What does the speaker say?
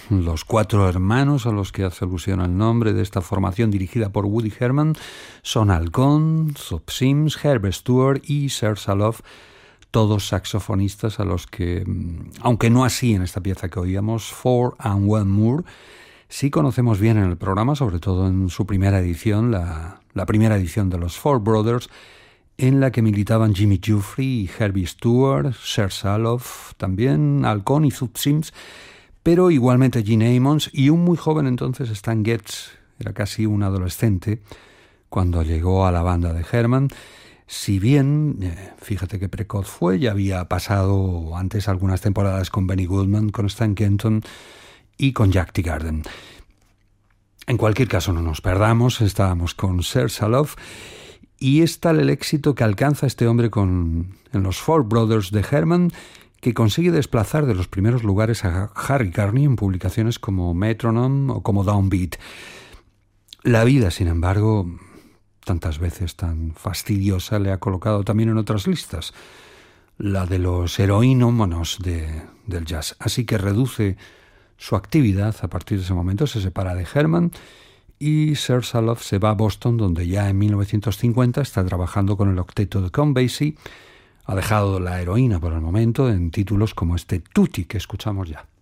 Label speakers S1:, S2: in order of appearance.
S1: Los cuatro hermanos a los que hace alusión el nombre de esta formación dirigida por Woody Herman son Al Cohn, Zoot Sims, Herbert Stewart y Serge Saloff, todos saxofonistas a los que, aunque no así en esta pieza que oíamos, Ford and Wayne Moore, sí conocemos bien en el programa, sobre todo en su primera edición, la primera edición de los Four Brothers, en la que militaban Jimmy Giuffre y Herbie Stewart, Serge Saloff, también Al Cohn y Zoot Sims, pero igualmente Gene Ammons y un muy joven entonces Stan Getz, era casi un adolescente cuando llegó a la banda de Herman. Si bien, fíjate qué precoz fue, ya había pasado antes algunas temporadas con Benny Goodman, con Stan Kenton y con Jack Teagarden. En cualquier caso, no nos perdamos, estábamos con Serge Saloff y es tal el éxito que alcanza este hombre en los Four Brothers de Herman, que consigue desplazar de los primeros lugares a Harry Carney en publicaciones como Metronome o como Downbeat. La vida, sin embargo, tantas veces tan fastidiosa, le ha colocado también en otras listas, la de los heroinómanos del jazz. Así que reduce su actividad a partir de ese momento, se separa de Herman y Serge Saloff se va a Boston, donde ya en 1950 está trabajando con el octeto de Count Basie. Ha dejado la heroína por el momento en títulos como este Tutti que escuchamos ya.